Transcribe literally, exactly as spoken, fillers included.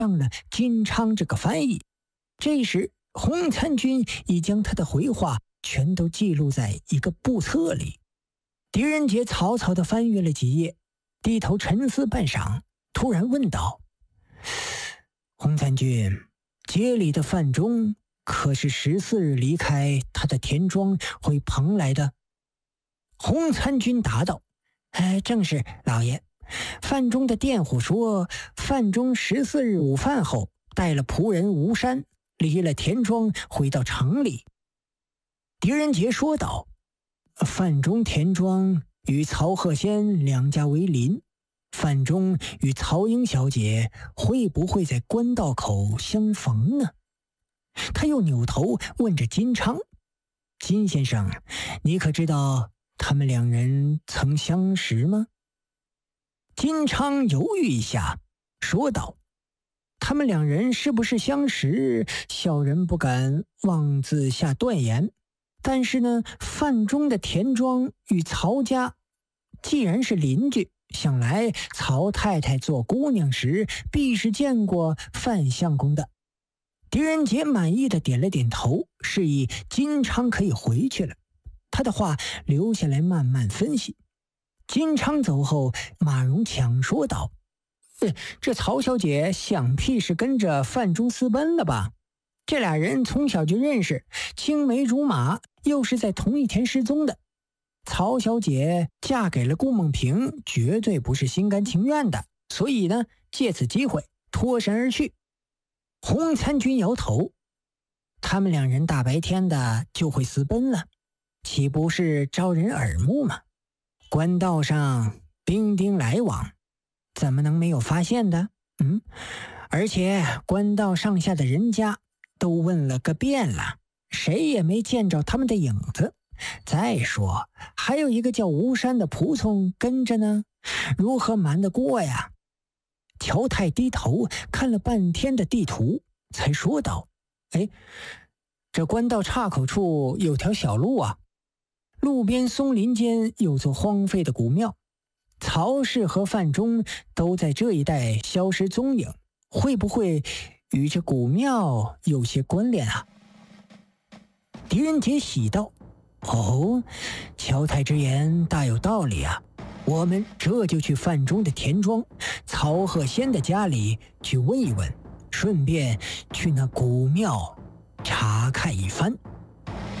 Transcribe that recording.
上了金昌这个翻译。这时洪参军已将他的回话全都记录在一个簿册里。狄仁杰草草地翻阅了几页，低头沉思半晌，突然问道：洪参军，街里的范仲可是十四日离开他的田庄回蓬来的？洪参军答道：哎，正是，老爷。范仲的佃户说，范仲十四日午饭后带了仆人吴山，离了田庄回到城里。狄仁杰说道：范仲田庄与曹鹤仙两家为邻，范仲与曹英小姐会不会在官道口相逢呢？他又扭头问着金昌：金先生，你可知道他们两人曾相识吗？金昌犹豫一下，说道：他们两人是不是相识，小人不敢妄自下断言。但是呢，范仲的田庄与曹家既然是邻居，想来曹太太做姑娘时必是见过范相公的。狄仁杰满意的点了点头，示意金昌可以回去了。他的话留下来慢慢分析。金昌走后，马荣强说道：呃，这曹小姐想必是跟着范仲私奔了吧？这俩人从小就认识，青梅竹马，又是在同一天失踪的。曹小姐嫁给了顾梦平，绝对不是心甘情愿的，所以呢，借此机会脱身而去。洪参军摇头：他们两人大白天的就会私奔了，岂不是招人耳目吗？官道上兵丁来往，怎么能没有发现的？嗯，而且官道上下的人家都问了个遍了，谁也没见着他们的影子。再说还有一个叫吴山的仆从跟着呢，如何瞒得过呀？乔太低头看了半天的地图，才说道：哎，这官道岔口处有条小路啊，路边松林间有座荒废的古庙，曹氏和范仲都在这一带消失踪影，会不会与这古庙有些关联啊？狄仁杰喜道：哦，乔太之言大有道理啊，我们这就去范仲的田庄，曹鹤仙的家里去问一问，顺便去那古庙查看一番。